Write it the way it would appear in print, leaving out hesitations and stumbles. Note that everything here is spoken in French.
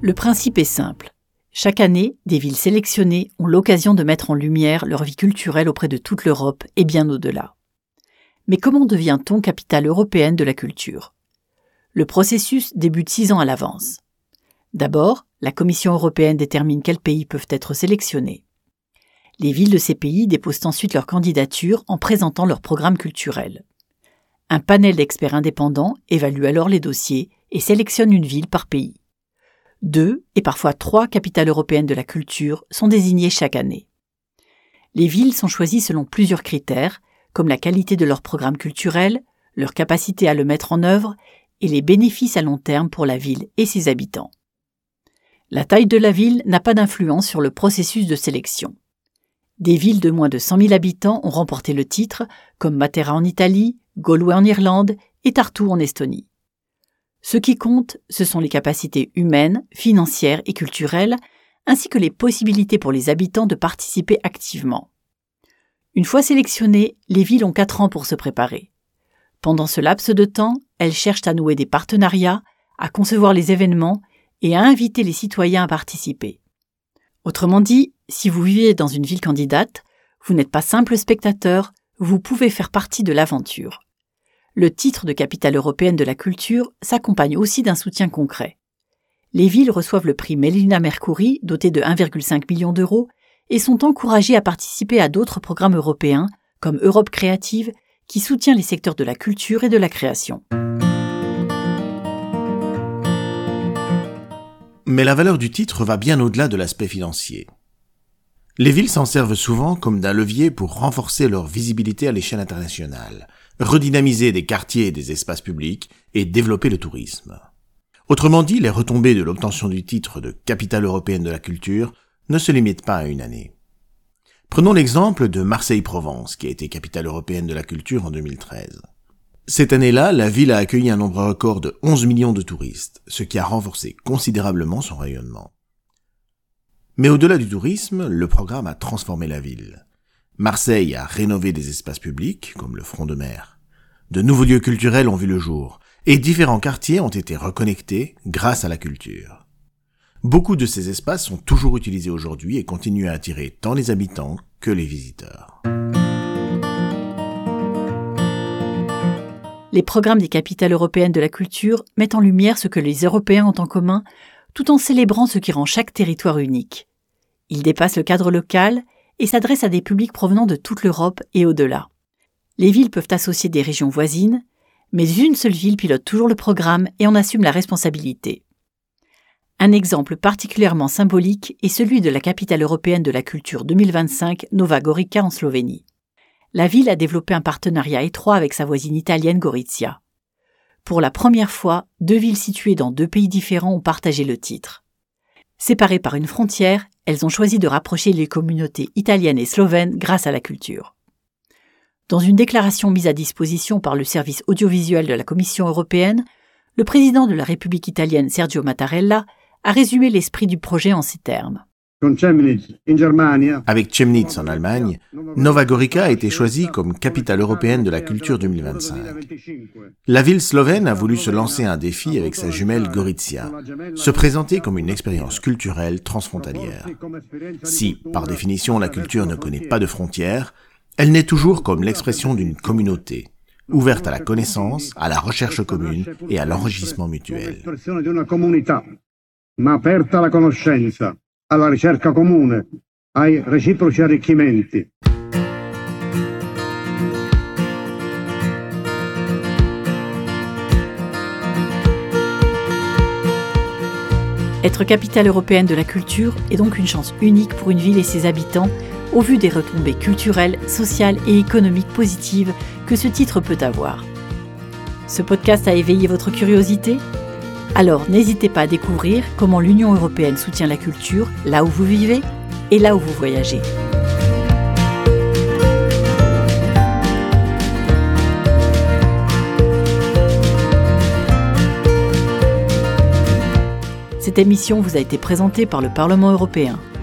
Le principe est simple. Chaque année, des villes sélectionnées ont l'occasion de mettre en lumière leur vie culturelle auprès de toute l'Europe et bien au-delà. Mais comment devient-on capitale européenne de la culture ? Le processus débute 6 ans à l'avance. D'abord, la Commission européenne détermine quels pays peuvent être sélectionnés. Les villes de ces pays déposent ensuite leur candidature en présentant leur programme culturel. Un panel d'experts indépendants évalue alors les dossiers et sélectionne une ville par pays. 2 et parfois 3 capitales européennes de la culture sont désignées chaque année. Les villes sont choisies selon plusieurs critères, comme la qualité de leur programme culturel, leur capacité à le mettre en œuvre et les bénéfices à long terme pour la ville et ses habitants. La taille de la ville n'a pas d'influence sur le processus de sélection. Des villes de moins de 100 000 habitants ont remporté le titre, comme Matera en Italie, Galway en Irlande et Tartu en Estonie. Ce qui compte, ce sont les capacités humaines, financières et culturelles, ainsi que les possibilités pour les habitants de participer activement. Une fois sélectionnées, les villes ont 4 ans pour se préparer. Pendant ce laps de temps, elles cherchent à nouer des partenariats, à concevoir les événements et à inviter les citoyens à participer. Autrement dit, si vous vivez dans une ville candidate, vous n'êtes pas simple spectateur, vous pouvez faire partie de l'aventure. Le titre de capitale européenne de la culture s'accompagne aussi d'un soutien concret. Les villes reçoivent le prix Melina Mercouri, doté de 1,5 million d'euros, et sont encouragées à participer à d'autres programmes européens, comme Europe Créative, qui soutient les secteurs de la culture et de la création. Mais la valeur du titre va bien au-delà de l'aspect financier. Les villes s'en servent souvent comme d'un levier pour renforcer leur visibilité à l'échelle internationale, redynamiser des quartiers et des espaces publics et développer le tourisme. Autrement dit, les retombées de l'obtention du titre de capitale européenne de la culture ne se limitent pas à une année. Prenons l'exemple de Marseille-Provence, qui a été capitale européenne de la culture en 2013. Cette année-là, la ville a accueilli un nombre record de 11 millions de touristes, ce qui a renforcé considérablement son rayonnement. Mais au-delà du tourisme, le programme a transformé la ville. Marseille a rénové des espaces publics, comme le front de mer. De nouveaux lieux culturels ont vu le jour, et différents quartiers ont été reconnectés grâce à la culture. Beaucoup de ces espaces sont toujours utilisés aujourd'hui et continuent à attirer tant les habitants que les visiteurs. Les programmes des capitales européennes de la culture mettent en lumière ce que les Européens ont en commun, tout en célébrant ce qui rend chaque territoire unique. Ils dépassent le cadre local et s'adressent à des publics provenant de toute l'Europe et au-delà. Les villes peuvent associer des régions voisines, mais une seule ville pilote toujours le programme et en assume la responsabilité. Un exemple particulièrement symbolique est celui de la capitale européenne de la culture 2025, Nova Gorica en Slovénie. La ville a développé un partenariat étroit avec sa voisine italienne Gorizia. Pour la première fois, 2 villes situées dans 2 pays différents ont partagé le titre. Séparées par une frontière, elles ont choisi de rapprocher les communautés italiennes et slovènes grâce à la culture. Dans une déclaration mise à disposition par le service audiovisuel de la Commission européenne, le président de la République italienne Sergio Mattarella a résumé l'esprit du projet en ces termes. Avec Chemnitz en Allemagne, Nova Gorica a été choisie comme capitale européenne de la culture 2025. La ville slovène a voulu se lancer un défi avec sa jumelle Gorizia, se présenter comme une expérience culturelle transfrontalière. Si, par définition, la culture ne connaît pas de frontières, elle naît toujours comme l'expression d'une communauté, ouverte à la connaissance, à la recherche commune et à l'enrichissement mutuel. Ma aperta alla conoscenza, alla ricerca comune, ai reciproci arricchimenti. Être capitale européenne de la culture est donc une chance unique pour une ville et ses habitants, au vu des retombées culturelles, sociales et économiques positives que ce titre peut avoir. Ce podcast a éveillé votre curiosité ? Alors n'hésitez pas à découvrir comment l'Union européenne soutient la culture là où vous vivez et là où vous voyagez. Cette émission vous a été présentée par le Parlement européen.